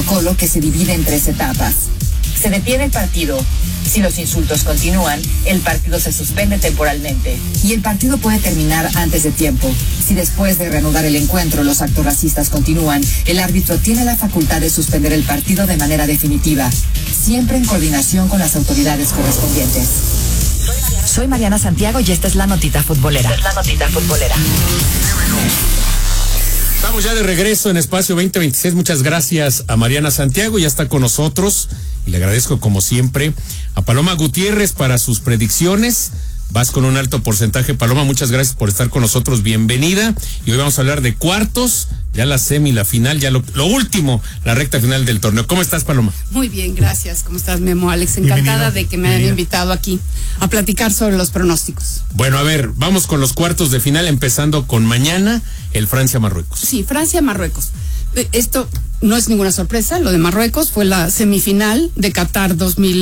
protocolo que se divide en 3 etapas. Se detiene el partido. Si los insultos continúan, el partido se suspende temporalmente. Y el partido puede terminar antes de tiempo. Si después de reanudar el encuentro los actos racistas continúan, el árbitro tiene la facultad de suspender el partido de manera definitiva, siempre en coordinación con las autoridades correspondientes. Soy Mariana Santiago y esta es la notita futbolera. Estamos ya de regreso en Espacio 2026. Muchas gracias a Mariana Santiago, ya está con nosotros y le agradezco como siempre a Paloma Gutiérrez para sus predicciones. Vas con un alto porcentaje, Paloma, muchas gracias por estar con nosotros, bienvenida. Y hoy vamos a hablar de cuartos, ya la semi, la final, ya lo último, la recta final del torneo. ¿Cómo estás, Paloma? Muy bien, gracias. ¿Cómo estás, Memo? Alex, encantada de que me hayan invitado aquí a platicar sobre los pronósticos. Bueno, a ver, vamos con los cuartos de final, empezando con mañana, el Francia-Marruecos. Sí, Francia-Marruecos. Esto no es ninguna sorpresa, lo de Marruecos fue la semifinal de Qatar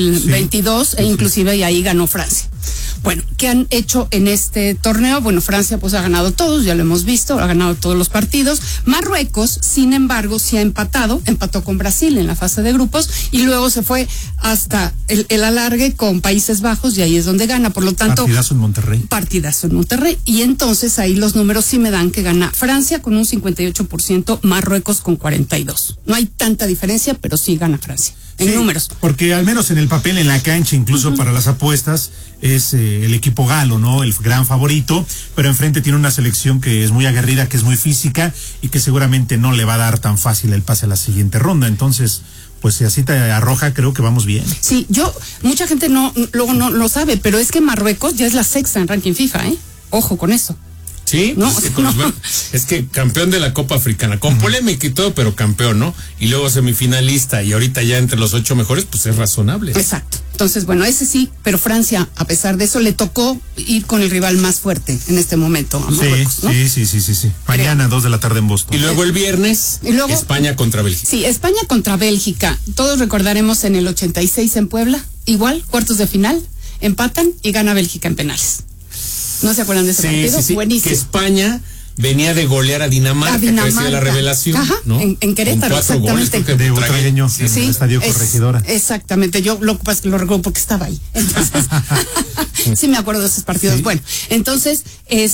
2022 e inclusive y ahí ganó Francia. Bueno, ¿qué han hecho en este torneo? Bueno, Francia pues ha ganado todos, ya lo hemos visto, ha ganado todos los partidos. Marruecos, sin embargo, sí ha empató con Brasil en la fase de grupos y luego se fue hasta el alargue con Países Bajos y ahí es donde gana, por lo tanto... Partidazo en Monterrey. Y entonces ahí los números sí me dan que gana Francia con un 58%, Marruecos con 42%. No hay tanta diferencia, pero sí gana Francia. En números. Porque al menos en el papel, en la cancha, incluso para las apuestas, es el equipo galo, ¿no? El gran favorito, pero enfrente tiene una selección que es muy aguerrida, que es muy física y que seguramente no le va a dar tan fácil el pase a la siguiente ronda. Entonces, pues si así te arroja, creo que vamos bien. Sí, mucha gente luego no lo sabe, pero es que Marruecos ya es la 6ª en ranking FIFA, ¿eh? Ojo con eso. Sí, no, es que campeón de la Copa Africana, con polémica y todo, pero campeón, ¿no? Y luego semifinalista y ahorita ya entre los 8 mejores, pues es razonable. Exacto. Entonces, bueno, ese sí, pero Francia, a pesar de eso, le tocó ir con el rival más fuerte en este momento a Marruecos, ¿no? Sí. Mañana, 2 de la tarde en Boston. Y luego el viernes, España contra Bélgica. Sí, España contra Bélgica. Todos recordaremos en el 86 en Puebla, igual, cuartos de final, empatan y gana Bélgica en penales. ¿No se acuerdan de ese partido? Sí. Buenísimo. Que España venía de golear a Dinamarca, que ha sido la revelación. Ajá, ¿no? en Querétaro, exactamente. De Utragueño, en el Estadio Corregidora. Exactamente, yo lo recuerdo porque estaba ahí. Entonces, sí me acuerdo de esos partidos. Sí. Bueno, entonces,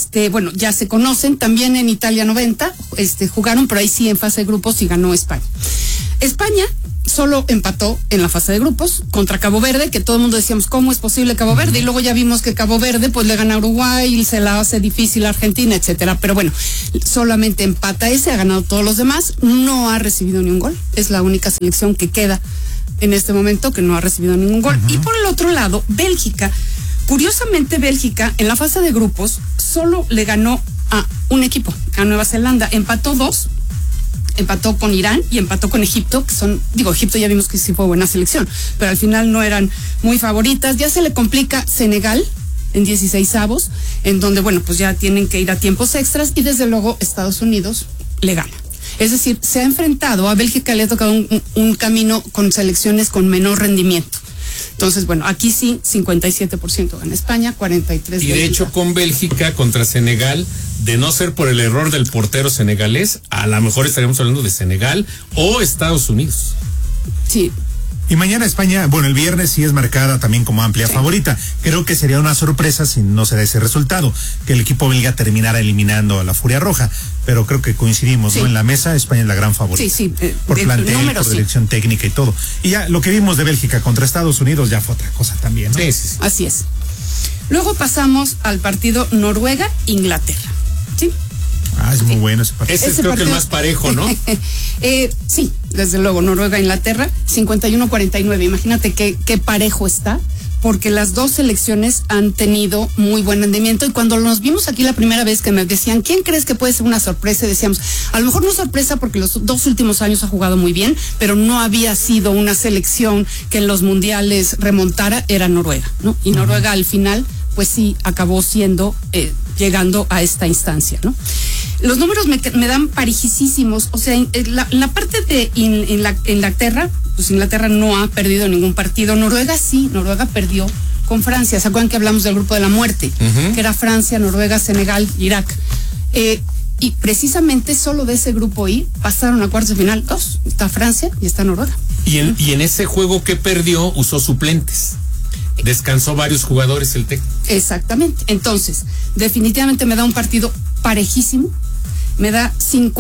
ya se conocen. También en Italia 90, jugaron, pero ahí sí en fase de grupos y ganó España. España solo empató en la fase de grupos contra Cabo Verde, que todo el mundo decíamos, ¿cómo es posible Cabo Verde? Y luego ya vimos que Cabo Verde pues le gana a Uruguay y se la hace difícil a Argentina, etcétera. Pero bueno, solamente empata ese, ha ganado todos los demás, no ha recibido ni un gol. Es la única selección que queda en este momento que no ha recibido ningún gol. Y por el otro lado, Bélgica, curiosamente Bélgica en la fase de grupos solo le ganó a un equipo, a Nueva Zelanda, empató 2. Empató con Irán y empató con Egipto, Egipto ya vimos que sí fue buena selección, pero al final no eran muy favoritas. Ya se le complica Senegal en 16avos, en donde, bueno, pues ya tienen que ir a tiempos extras y desde luego Estados Unidos le gana. Es decir, se ha enfrentado a Bélgica, le ha tocado un camino con selecciones con menor rendimiento. Entonces, bueno, aquí sí, 57% gana España, 43%. Y de hecho, con Bélgica contra Senegal, de no ser por el error del portero senegalés, a lo mejor estaríamos hablando de Senegal o Estados Unidos. Sí. Y mañana España, bueno, el viernes sí es marcada también como amplia favorita. Creo que sería una sorpresa si no se da ese resultado, que el equipo belga terminara eliminando a la Furia Roja. Pero creo que coincidimos, ¿no? En la mesa, España es la gran favorita. Sí. Por plantel, por dirección técnica y todo. Y ya lo que vimos de Bélgica contra Estados Unidos ya fue otra cosa también, ¿no? Sí. Así es. Luego pasamos al partido Noruega-Inglaterra. ¿Sí? Es muy bueno ese partido. Ese es creo que el más parejo, ¿no? Sí, desde luego, Noruega-Inglaterra, 51-49. Imagínate qué parejo está, porque las dos selecciones han tenido muy buen rendimiento. Y cuando nos vimos aquí la primera vez que me decían, ¿quién crees que puede ser una sorpresa? Y decíamos, a lo mejor no sorpresa porque los 2 últimos años ha jugado muy bien, pero no había sido una selección que en los mundiales remontara, era Noruega, ¿no? Y Noruega al final, pues sí, acabó llegando a esta instancia, ¿no? Los números me dan parejísimos, o sea, en la parte de Inglaterra, pues Inglaterra no ha perdido ningún partido. Noruega sí, Noruega perdió con Francia. ¿Se acuerdan que hablamos del grupo de la muerte? Que era Francia, Noruega, Senegal, Irak. Y precisamente solo de ese grupo I pasaron a cuartos de final 2. Está Francia y está Noruega. Y en ese juego que perdió usó suplentes. Descansó varios jugadores el técnico. Exactamente. Entonces, definitivamente me da un partido parejísimo. Me da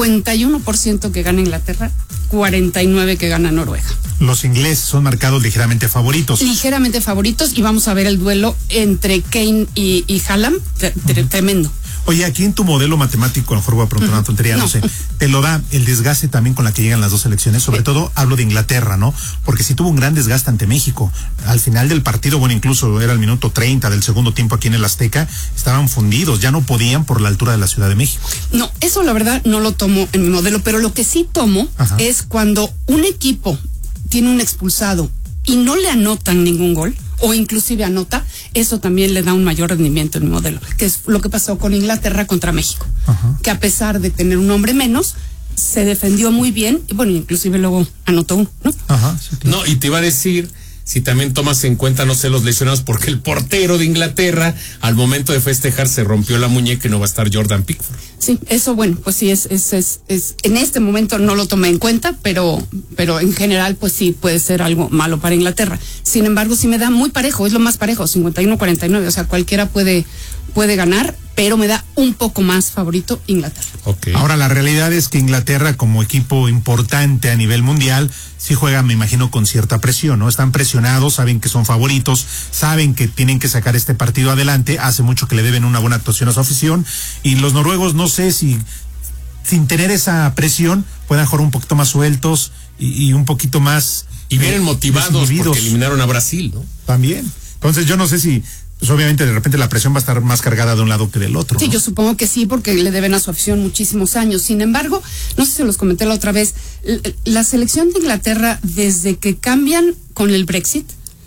51% que gana Inglaterra, 49% que gana Noruega. Los ingleses son marcados ligeramente favoritos. Ligeramente favoritos, y vamos a ver el duelo entre Kane y Haaland. Tremendo. Oye, aquí en tu modelo matemático, a lo mejor voy a preguntar una tontería, no sé, te lo da el desgaste también con la que llegan las dos selecciones, sobre todo hablo de Inglaterra, ¿no? Porque sí tuvo un gran desgaste ante México. Al final del partido, bueno, incluso era el minuto 30 del segundo tiempo aquí en el Azteca, estaban fundidos, ya no podían por la altura de la Ciudad de México. No, eso la verdad no lo tomo en mi modelo, pero lo que sí tomo es cuando un equipo tiene un expulsado y no le anotan ningún gol, o inclusive anota, eso también le da un mayor rendimiento en mi modelo, que es lo que pasó con Inglaterra contra México, que a pesar de tener un hombre menos, se defendió muy bien, y bueno, inclusive luego anotó uno, ¿no? Sí, claro. No, y te iba a decir, si también tomas en cuenta, no sé, los lesionados, porque el portero de Inglaterra, al momento de festejar, se rompió la muñeca y no va a estar Jordan Pickford. Sí, eso, bueno, pues sí, es en este momento no lo tomé en cuenta, pero en general, pues sí, puede ser algo malo para Inglaterra. Sin embargo, sí me da muy parejo, es lo más parejo, 51-49, o sea, cualquiera puede ganar, pero me da un poco más favorito Inglaterra. Okay. Ahora, la realidad es que Inglaterra, como equipo importante a nivel mundial, sí juega, me imagino, con cierta presión, ¿no? Están presionados, saben que son favoritos, saben que tienen que sacar este partido adelante, hace mucho que le deben una buena actuación a su afición, y los noruegos, no sé si sin tener esa presión puedan jugar un poquito más sueltos y un poquito más... Y vienen motivados porque eliminaron a Brasil, ¿no? También. Entonces yo no sé si... Pues obviamente de repente la presión va a estar más cargada de un lado que del otro. Sí, ¿no? yo supongo que sí, porque le deben a su afición muchísimos años. Sin embargo, no sé si los comenté la otra vez, la selección de Inglaterra, desde que cambian con el Brexit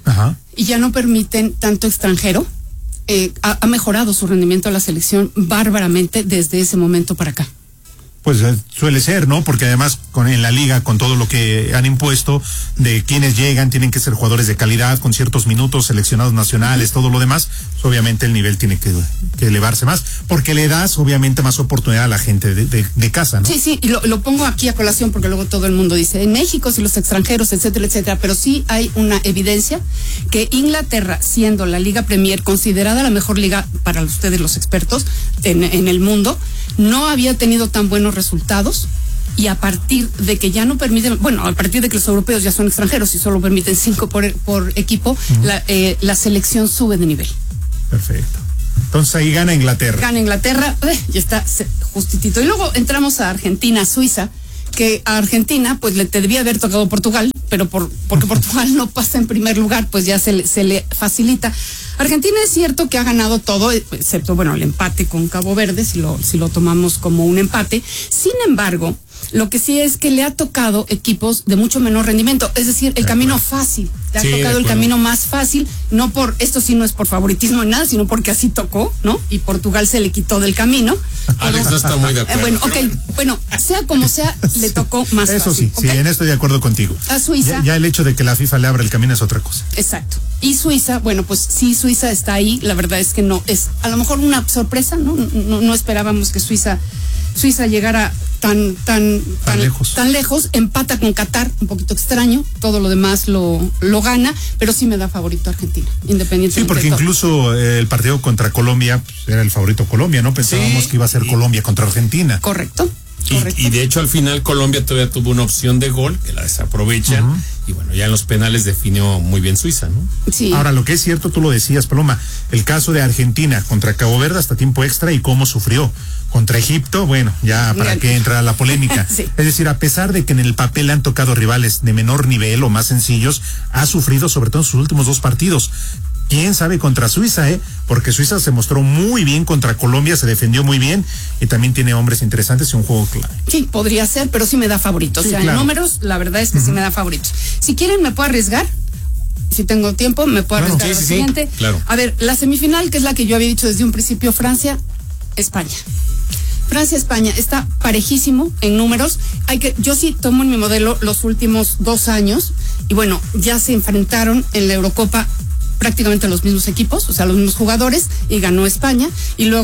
y ya no permiten tanto extranjero, ha mejorado su rendimiento a la selección bárbaramente desde ese momento para acá. Pues suele ser, ¿no? Porque además en la liga, con todo lo que han impuesto, de quienes llegan, tienen que ser jugadores de calidad, con ciertos minutos, seleccionados nacionales, todo lo demás, pues obviamente el nivel tiene que elevarse más, porque le das obviamente más oportunidad a la gente de casa, ¿no? Sí, y lo pongo aquí a colación porque luego todo el mundo dice, en México, si los extranjeros, etcétera, etcétera, pero sí hay una evidencia que Inglaterra, siendo la Liga Premier, considerada la mejor liga para ustedes los expertos en el mundo, no había tenido tan buenos resultados, y a partir de que ya no permiten, bueno, a partir de que los europeos ya son extranjeros y solo permiten 5 por equipo, la selección sube de nivel. Perfecto. Entonces ahí gana Inglaterra. Gana Inglaterra, ya está justitito. Y luego entramos a Argentina, Suiza, que a Argentina pues le debía haber tocado Portugal, pero porque Portugal no pasa en primer lugar, pues ya se le facilita. Argentina es cierto que ha ganado todo, excepto, bueno, el empate con Cabo Verde, si lo tomamos como un empate. Sin embargo, lo que sí es que le ha tocado equipos de mucho menor rendimiento, es decir, el camino fácil. Le ha tocado el camino más fácil, esto sí no es por favoritismo ni nada, sino porque así tocó, ¿no? Y Portugal se le quitó del camino. Alex no está muy de acuerdo. Bueno, sea como sea, le tocó más eso fácil. Eso sí, en esto estoy de acuerdo contigo. A Suiza. Ya el hecho de que la FIFA le abra el camino es otra cosa. Exacto. Y Suiza, bueno, pues sí, Suiza está ahí, la verdad es que no, es a lo mejor una sorpresa, ¿no? No esperábamos que Suiza llegara tan lejos, empata con Qatar, un poquito extraño, todo lo demás lo gana, pero sí me da favorito Argentina, independientemente. Sí, porque incluso el partido contra Colombia, pues, era el favorito Colombia, ¿no? Pensábamos que iba a ser Colombia contra Argentina. Correcto. Y de hecho al final Colombia todavía tuvo una opción de gol que la desaprovechan, y bueno, ya en los penales definió muy bien Suiza, ¿no? Sí. Ahora, lo que es cierto, tú lo decías, Paloma, el caso de Argentina contra Cabo Verde hasta tiempo extra y cómo sufrió. Contra Egipto, bueno, ya para qué entrar la polémica. Sí. Es decir, a pesar de que en el papel le han tocado rivales de menor nivel o más sencillos, ha sufrido sobre todo en sus últimos 2 partidos. ¿Quién sabe contra Suiza, Porque Suiza se mostró muy bien contra Colombia, se defendió muy bien y también tiene hombres interesantes y un juego clave. Sí, podría ser, pero sí me da favoritos. Sí, o sea, claro. En números, la verdad es que sí me da favoritos. Si quieren, me puedo arriesgar. Si tengo tiempo, me puedo arriesgar a lo siguiente. Claro. A ver, la semifinal, que es la que yo había dicho desde un principio, Francia-España. Francia-España está parejísimo en números. Yo sí tomo en mi modelo los últimos 2 años y bueno, ya se enfrentaron en la Eurocopa prácticamente los mismos equipos, o sea, los mismos jugadores, y ganó España, y luego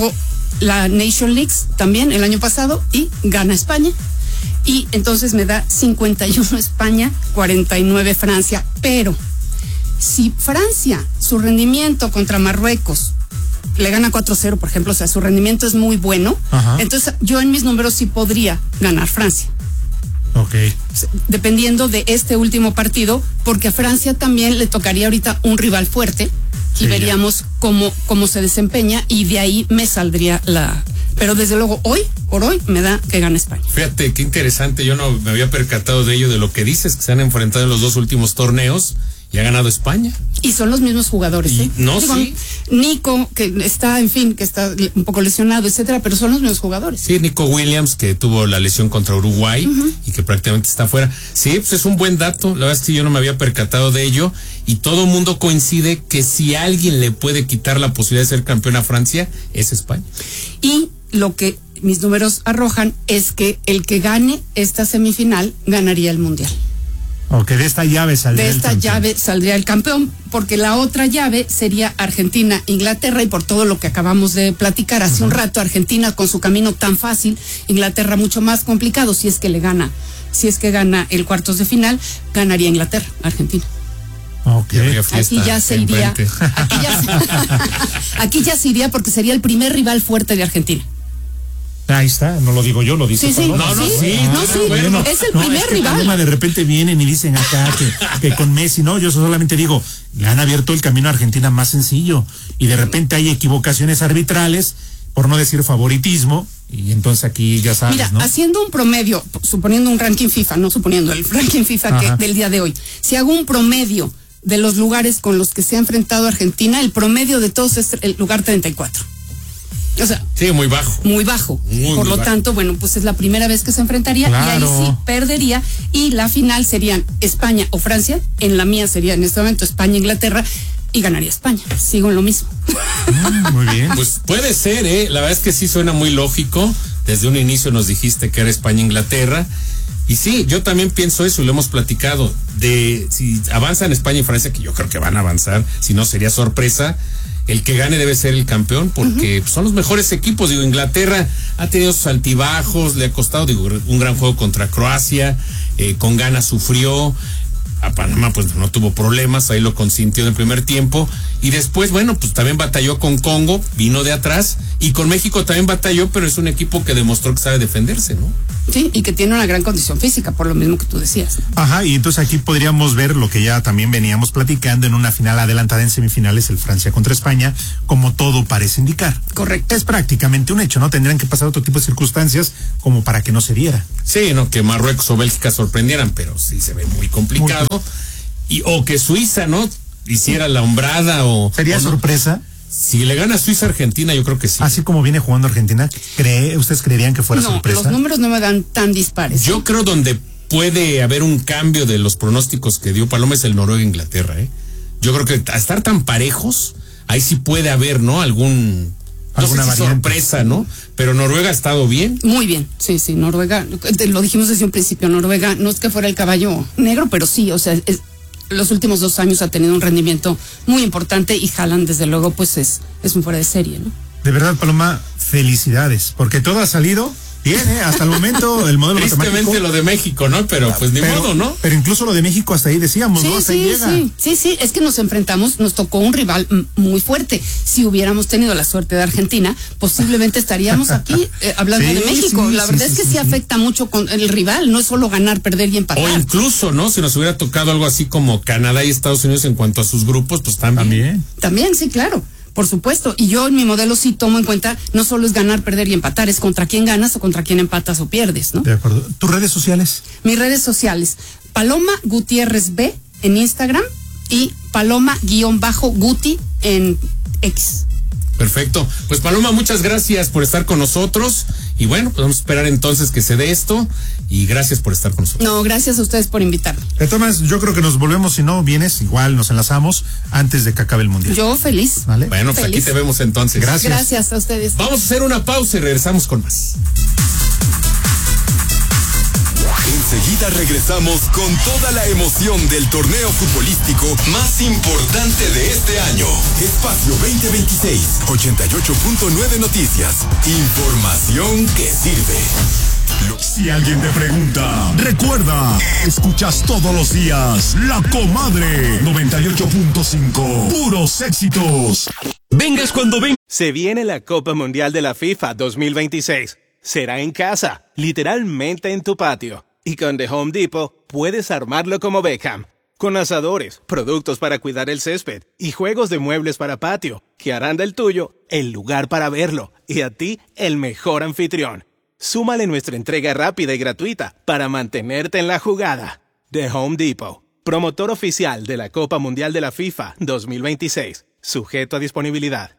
la Nation League también el año pasado y gana España. Y entonces me da 51 España, 49 Francia. Pero si Francia, su rendimiento contra Marruecos, le gana 4-0, por ejemplo, o sea, su rendimiento es muy bueno, entonces yo en mis números sí podría ganar Francia. Ok. Dependiendo de este último partido, porque a Francia también le tocaría ahorita un rival fuerte y veríamos cómo se desempeña y de ahí me saldría la... Pero desde luego por hoy me da que gane España. Fíjate, qué interesante, yo no me había percatado de ello, de lo que dices, que se han enfrentado en los 2 últimos torneos y ha ganado España. Y son los mismos jugadores, ¿eh? No, sí. Nico, que está, en fin, que está un poco lesionado, etcétera, pero son los mismos jugadores. Sí, Nico Williams, que tuvo la lesión contra Uruguay y que prácticamente está fuera. Sí, pues es un buen dato, la verdad es que yo no me había percatado de ello y todo el mundo coincide que si alguien le puede quitar la posibilidad de ser campeón a Francia, es España. Y lo que mis números arrojan es que el que gane esta semifinal ganaría el Mundial. Ok, de esta llave saldría el campeón. Saldría el campeón, porque la otra llave sería Argentina-Inglaterra, y por todo lo que acabamos de platicar hace un rato, Argentina con su camino tan fácil, Inglaterra mucho más complicado, si es que gana el cuartos de final, ganaría Inglaterra, Argentina. Okay. Aquí ya se iría. Aquí ya se iría porque sería el primer rival fuerte de Argentina. Ahí está, no lo digo yo, lo dice Paloma. Bueno, es el primer rival. Paloma, de repente vienen y dicen acá que con Messi, no, yo solamente digo, le han abierto el camino a Argentina más sencillo y de repente hay equivocaciones arbitrales, por no decir favoritismo, y entonces aquí ya sabes, mira, ¿no? haciendo un promedio, suponiendo un ranking FIFA, no suponiendo el ranking FIFA del día de hoy, si hago un promedio de los lugares con los que se ha enfrentado Argentina, el promedio de todos es el lugar 34. O sea, sí, muy bajo. Muy bajo. Por lo tanto, bueno, pues es la primera vez que se enfrentaría, claro. Y ahí sí perdería, y la final serían España o Francia. En la mía sería en este momento España-Inglaterra y ganaría España. Sigo en lo mismo. Muy bien. Pues puede ser, la verdad es que sí suena muy lógico. Desde un inicio nos dijiste que era España-Inglaterra. Y sí, yo también pienso eso y lo hemos platicado. De si avanzan España y Francia, que yo creo que van a avanzar, si no sería sorpresa. El que gane debe ser el campeón porque son los mejores equipos. Digo, Inglaterra ha tenido sus altibajos, le ha costado, un gran juego contra Croacia, con Ghana sufrió, a Panamá pues no tuvo problemas, ahí lo consintió en el primer tiempo, y después, bueno, pues también batalló con Congo, vino de atrás, y con México también batalló, pero es un equipo que demostró que sabe defenderse, ¿no? Sí, y que tiene una gran condición física, por lo mismo que tú decías. Ajá, y entonces aquí podríamos ver lo que ya también veníamos platicando en una final adelantada en semifinales, el Francia contra España, como todo parece indicar. Correcto. Es prácticamente un hecho, ¿no? Tendrían que pasar otro tipo de circunstancias como para que no se diera. Sí, no, que Marruecos o Bélgica sorprendieran, pero sí se ve muy complicado. O que Suiza, ¿no? Hiciera la hombrada o... ¿Sería sorpresa? Si le gana Suiza a Argentina, yo creo que sí. Así como viene jugando Argentina, ¿ustedes creerían que fuera sorpresa? Los números no me dan tan dispares. Yo creo donde puede haber un cambio de los pronósticos que dio Paloma es el Noruega-Inglaterra, Yo creo que a estar tan parejos, ahí sí puede haber, ¿no? Alguna sorpresa, ¿no? Pero Noruega ha estado bien. Muy bien, sí, Noruega, lo dijimos desde un principio, Noruega no es que fuera el caballo negro, pero sí, o sea, los últimos 2 años ha tenido un rendimiento muy importante y Haaland, desde luego, pues es un fuera de serie, ¿no? De verdad, Paloma, felicidades, porque todo ha salido bien, hasta el momento el modelo matemático. Tristemente lo de México, ¿no? Pero pues ni modo, ¿no? Pero incluso lo de México hasta ahí decíamos, ¿no? Hasta ahí llega. Sí, es que nos tocó un rival muy fuerte. Si hubiéramos tenido la suerte de Argentina, posiblemente estaríamos aquí hablando de México. La verdad es que sí afecta mucho con el rival, no es solo ganar, perder y empatar. O incluso, ¿no? Si nos hubiera tocado algo así como Canadá y Estados Unidos en cuanto a sus grupos, pues también. También, sí, claro. Por supuesto, y yo en mi modelo sí tomo en cuenta, no solo es ganar, perder y empatar, es contra quién ganas o contra quién empatas o pierdes, ¿no? De acuerdo. ¿Tus redes sociales? Mis redes sociales, Paloma Gutiérrez B en Instagram y Paloma_Guti en X. Perfecto. Pues Paloma, muchas gracias por estar con nosotros. Y bueno, pues vamos a esperar entonces que se dé esto. Y gracias por estar con nosotros. No, gracias a ustedes por invitarme. Tomás, yo creo que nos volvemos, si no vienes, igual nos enlazamos antes de que acabe el Mundial. Yo feliz. ¿Vale? Bueno, pues aquí te vemos entonces. Gracias. Gracias a ustedes. Vamos a hacer una pausa y regresamos con más. Enseguida regresamos con toda la emoción del torneo futbolístico más importante de este año. Espacio 2026, 88.9 Noticias. Información que sirve. Si alguien te pregunta, recuerda, escuchas todos los días La Comadre 98.5, puros éxitos. Vengas cuando vengas. Se viene la Copa Mundial de la FIFA 2026. Será en casa, literalmente en tu patio. Y con The Home Depot puedes armarlo como Beckham. Con asadores, productos para cuidar el césped y juegos de muebles para patio, que harán del tuyo el lugar para verlo y a ti el mejor anfitrión. Súmale nuestra entrega rápida y gratuita para mantenerte en la jugada. The Home Depot, promotor oficial de la Copa Mundial de la FIFA 2026. Sujeto a disponibilidad.